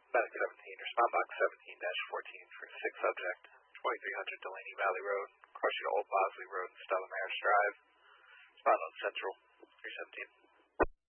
Medic 17, respond box 17-14 for 6 subject, 2300 Delaney Valley Road, crossing to Old Bosley Road and Stella Maris Drive. Respond on Central 317.